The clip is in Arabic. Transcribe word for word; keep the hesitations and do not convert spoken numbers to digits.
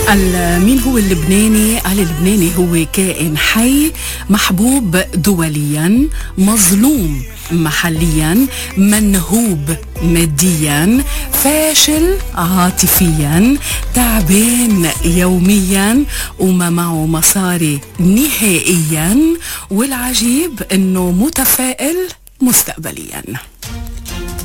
مين هو اللبناني؟ قال اللبناني هو كائن حي محبوب دوليا، مظلوم محليا، منهوب ماديا، فاشل عاطفيا، تعبان يوميا، وما معه مصاري نهائيا، والعجيب انه متفائل مستقبليا.